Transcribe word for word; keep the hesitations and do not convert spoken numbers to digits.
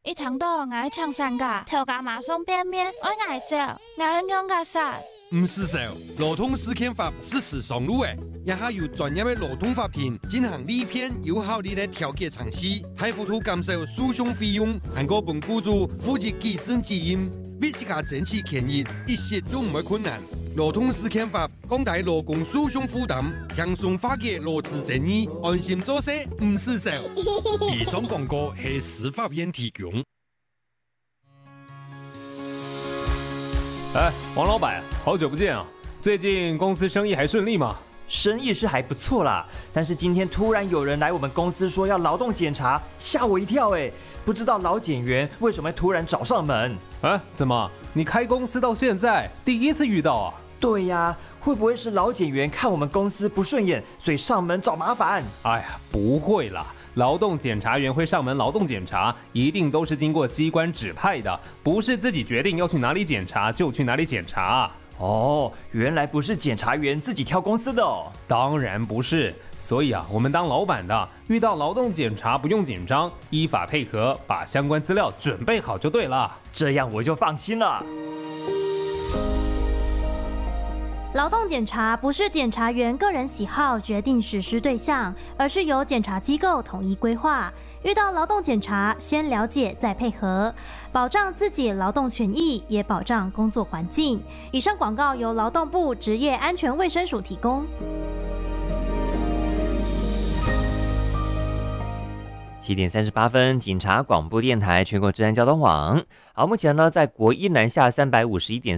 一堂到我唱三个，头家马上变面，我爱走，我用个啥？ 唔是说，劳动事件法是时尚路诶，也还有专业的劳动法庭进行理片有效率的调解尝试，太糊涂减少诉讼费用，还个本雇主负责举证责任，为自家争取权益，一些都唔会困难。劳动事件法降低劳工诉讼负担，轻松化解劳资争议，安心做事唔是说。以上广告系司法院提供。 哎，王老板，好久不见啊！最近公司生意还顺利吗？ 生意是还不错啦，但是今天突然有人来我们公司说要劳动检查，吓我一跳哎！不知道劳检员为什么会突然找上门？ 啊？怎么？你开公司到现在第一次遇到啊？ 对呀，会不会是劳检员看我们公司不顺眼，所以上门找麻烦？ 哎呀，不会啦。劳动检查员会上门劳动检查，一定都是经过机关指派的，不是自己决定要去哪里检查就去哪里检查。 哦，原来不是检察员自己挑公司的哦。 当然不是，所以啊，我们当老板的遇到劳动检查不用紧张，依法配合，把相关资料准备好就对了。 这样我就放心了。 劳动检查不是检察员个人喜好决定实施对象，而是由检察机构统一规划。遇到劳动检查，先了解再配合，保障自己劳动权益，也保障工作环境。以上广告由劳动部职业安全卫生署提供。 七点三十八分，警察广播电台全国治安交通网。好，目前呢，在国一南下三百五十一点